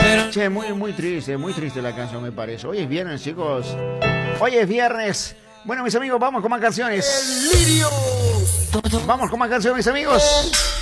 Che, muy triste la canción, me parece. Hoy es viernes, chicos. Hoy es viernes. Bueno, mis amigos, vamos con más canciones. Vamos con más canciones, mis amigos.